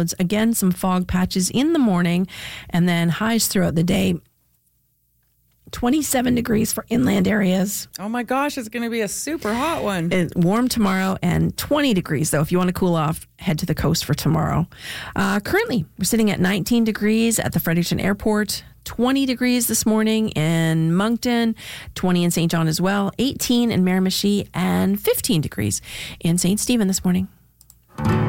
clouds. Again, some fog patches in the morning, and then highs throughout the day. 27 degrees for inland areas. Oh my gosh, it's going to be a super hot one. It's warm tomorrow, and 20 degrees, though. If you want to cool off, head to the coast for tomorrow. Currently, we're sitting at 19 degrees at the Fredericton Airport, 20 degrees this morning in Moncton, 20 in St. John as well, 18 in Miramichi, and 15 degrees in St. Stephen this morning.